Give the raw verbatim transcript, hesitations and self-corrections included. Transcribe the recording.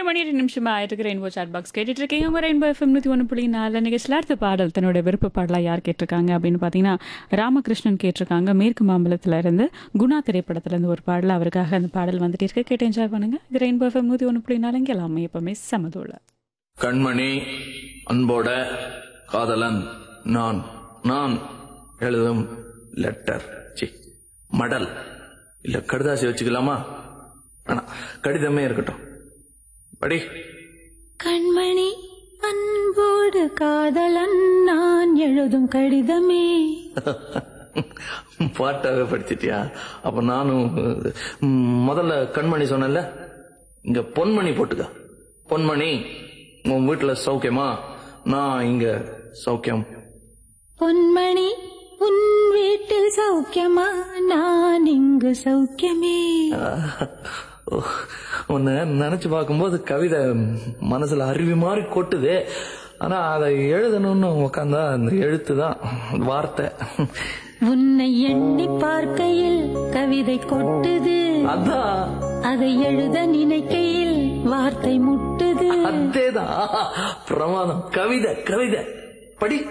மணி ரெண்டு நிமிஷமா ஆயிட்டு ரெயின்போ சாட் பாக்ஸ் கேட்டுட்டு இருக்கீங்க. உங்க ரெயின்போ எஃப்எம் நூற்றி ஒன்று புள்ளி நாலு நிகழ்ச்சியில் அடுத்த பாடல் தன்னோட விருப்ப பாடலாக யார் கேட்டிருக்காங்க அப்படின்னு பார்த்தீங்கன்னா ராமகிருஷ்ணன் கேட்டிருக்காங்க. மேற்கு மாம்பலத்துல இருந்து குணா திரைப்படத்துல இருந்து ஒரு பாடல் அவருக்காக அந்த பாடல் வந்துட்டு இருக்க கேட்டு என்ஜாய் பண்ணுங்க. இது ரெயின்போ எஃப்எம் நூற்றி ஒன்று புள்ளி நாலு இங்கே எல்லாமே எப்பவுமே சமதோல. கண்மணி அன்போட காதலன் நான் நான் எழுதும் லெட்டர் சி மடல் இல்ல கடுதாசி வச்சுக்கலாமா? கடிதமே இருக்கட்டும். படி. கண்மணி அன்போடு காதலன் நான் எழுதும் கடிதமே. பாட்டாவே படிச்சிட்டியா? அப்ப நானும் முதல்ல கண்மணி சொன்னல, இங்க பொன்மணி போட்டுக்க. பொன்மணி, உன் வீட்டுல சௌக்கியமா? நான் இங்க சௌக்கியம். பொன்மணி, உன் வீட்டில் சௌக்கியமா? நான் இங்கு சௌக்கியமே. உன்னை நினைச்சு பார்க்கும்போது கவிதை மனசுல அருவி மாதிரி கொட்டுது. ஆனா அதை எழுதணும்னு உட்காந்தா அந்த எழுத்துதான் வார்த்தை. உன்னை எண்ணி பார்க்கையில் கவிதை கொட்டுது, அதான் அதை எழுத நினைக்கையில் வார்த்தை முட்டுது. அதேதான் பிரமாதம். கவிதை கவிதை படி.